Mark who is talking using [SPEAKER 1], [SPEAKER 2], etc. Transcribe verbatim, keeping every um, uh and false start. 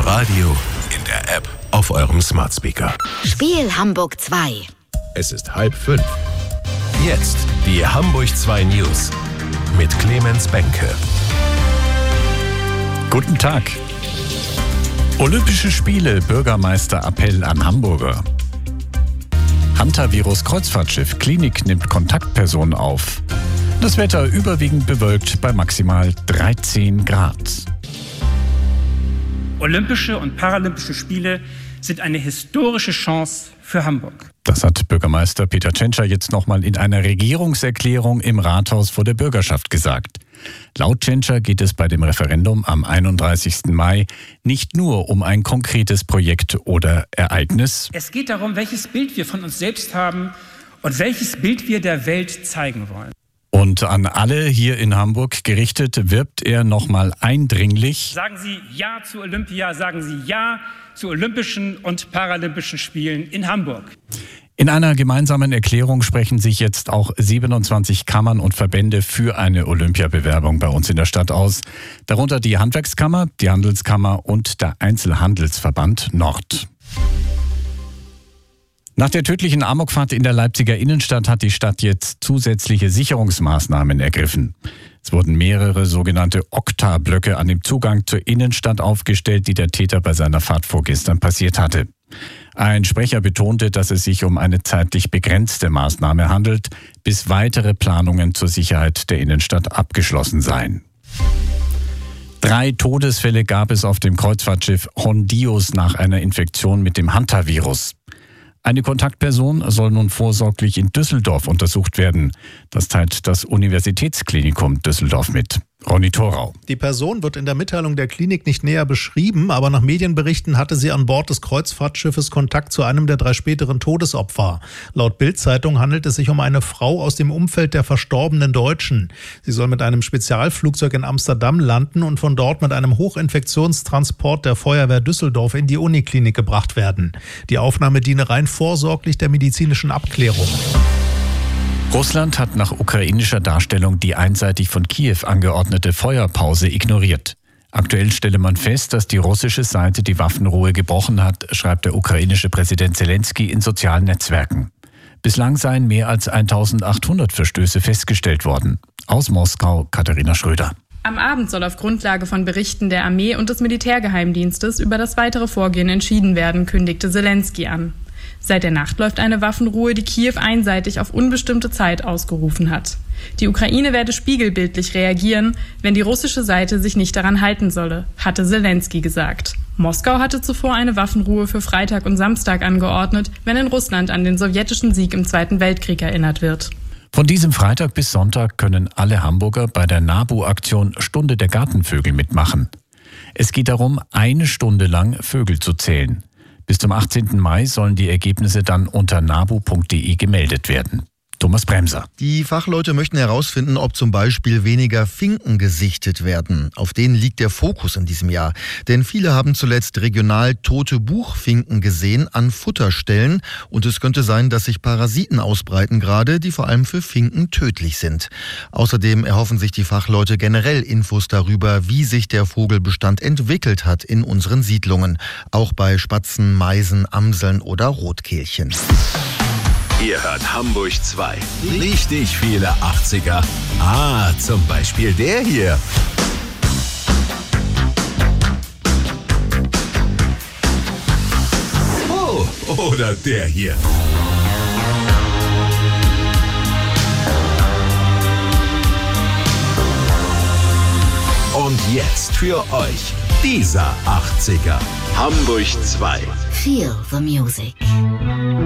[SPEAKER 1] Radio, in der App, auf eurem Smart Speaker.
[SPEAKER 2] Spiel Hamburg zwei.
[SPEAKER 1] Es ist halb fünf. Jetzt die Hamburg zwei News mit Clemens Benke.
[SPEAKER 3] Guten Tag. Olympische Spiele, Bürgermeisterappell an Hamburger. Hantavirus-Kreuzfahrtschiff, Klinik nimmt Kontaktpersonen auf. Das Wetter überwiegend bewölkt bei maximal dreizehn Grad.
[SPEAKER 4] Olympische und Paralympische Spiele sind eine historische Chance für Hamburg.
[SPEAKER 3] Das hat Bürgermeister Peter Tschentscher jetzt nochmal in einer Regierungserklärung im Rathaus vor der Bürgerschaft gesagt. Laut Tschentscher geht es bei dem Referendum am einunddreißigsten Mai nicht nur um ein konkretes Projekt oder Ereignis.
[SPEAKER 4] Es geht darum, welches Bild wir von uns selbst haben und welches Bild wir der Welt zeigen wollen.
[SPEAKER 3] Und an alle hier in Hamburg gerichtet wirbt er nochmal eindringlich:
[SPEAKER 4] Sagen Sie Ja zu Olympia, sagen Sie Ja zu Olympischen und Paralympischen Spielen in Hamburg.
[SPEAKER 3] In einer gemeinsamen Erklärung sprechen sich jetzt auch siebenundzwanzig Kammern und Verbände für eine Olympiabewerbung bei uns in der Stadt aus. Darunter die Handwerkskammer, die Handelskammer und der Einzelhandelsverband Nord. Nach der tödlichen Amokfahrt in der Leipziger Innenstadt hat die Stadt jetzt zusätzliche Sicherungsmaßnahmen ergriffen. Es wurden mehrere sogenannte Okta-Blöcke an dem Zugang zur Innenstadt aufgestellt, die der Täter bei seiner Fahrt vorgestern passiert hatte. Ein Sprecher betonte, dass es sich um eine zeitlich begrenzte Maßnahme handelt, bis weitere Planungen zur Sicherheit der Innenstadt abgeschlossen seien. Drei Todesfälle gab es auf dem Kreuzfahrtschiff Hondius nach einer Infektion mit dem Hantavirus. Eine Kontaktperson soll nun vorsorglich in Düsseldorf untersucht werden. Das teilt das Universitätsklinikum Düsseldorf mit. Ronny Thorau.
[SPEAKER 5] Die Person wird in der Mitteilung der Klinik nicht näher beschrieben, aber nach Medienberichten hatte sie an Bord des Kreuzfahrtschiffes Kontakt zu einem der drei späteren Todesopfer. Laut Bild-Zeitung handelt es sich um eine Frau aus dem Umfeld der verstorbenen Deutschen. Sie soll mit einem Spezialflugzeug in Amsterdam landen und von dort mit einem Hochinfektionstransport der Feuerwehr Düsseldorf in die Uniklinik gebracht werden. Die Aufnahme diene rein vorsorglich der medizinischen Abklärung.
[SPEAKER 3] Russland hat nach ukrainischer Darstellung die einseitig von Kiew angeordnete Feuerpause ignoriert. Aktuell stelle man fest, dass die russische Seite die Waffenruhe gebrochen hat, schreibt der ukrainische Präsident Zelensky in sozialen Netzwerken. Bislang seien mehr als eintausendachthundert Verstöße festgestellt worden. Aus Moskau, Katharina Schröder.
[SPEAKER 6] Am Abend soll auf Grundlage von Berichten der Armee und des Militärgeheimdienstes über das weitere Vorgehen entschieden werden, kündigte Zelensky an. Seit der Nacht läuft eine Waffenruhe, die Kiew einseitig auf unbestimmte Zeit ausgerufen hat. Die Ukraine werde spiegelbildlich reagieren, wenn die russische Seite sich nicht daran halten solle, hatte Zelensky gesagt. Moskau hatte zuvor eine Waffenruhe für Freitag und Samstag angeordnet, wenn in Russland an den sowjetischen Sieg im Zweiten Weltkrieg erinnert wird.
[SPEAKER 3] Von diesem Freitag bis Sonntag können alle Hamburger bei der NABU-Aktion Stunde der Gartenvögel mitmachen. Es geht darum, eine Stunde lang Vögel zu zählen. Bis zum achtzehnten Mai sollen die Ergebnisse dann unter nabu punkt de gemeldet werden. Thomas Bremser.
[SPEAKER 7] Die Fachleute möchten herausfinden, ob zum Beispiel weniger Finken gesichtet werden. Auf denen liegt der Fokus in diesem Jahr. Denn viele haben zuletzt regional tote Buchfinken gesehen an Futterstellen. Und es könnte sein, dass sich Parasiten ausbreiten gerade, die vor allem für Finken tödlich sind. Außerdem erhoffen sich die Fachleute generell Infos darüber, wie sich der Vogelbestand entwickelt hat in unseren Siedlungen. Auch bei Spatzen, Meisen, Amseln oder Rotkehlchen.
[SPEAKER 1] Ihr hört Hamburg zwei. Richtig viele achtziger. Ah, zum Beispiel der hier. Oh, oder der hier. Und jetzt für euch dieser achtziger. Hamburg zwei.
[SPEAKER 2] Feel the music.